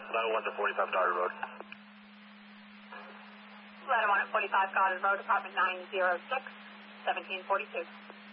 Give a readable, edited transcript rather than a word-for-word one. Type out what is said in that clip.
Ladder 1 to 45 Goddard Road. Ladder 1 at 45 Goddard Road, apartment 906, 1742.